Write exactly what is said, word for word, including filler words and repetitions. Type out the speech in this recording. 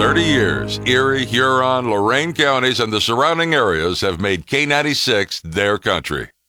thirty years, Erie, Huron, Lorain counties, and the surrounding areas have made K ninety-six their country.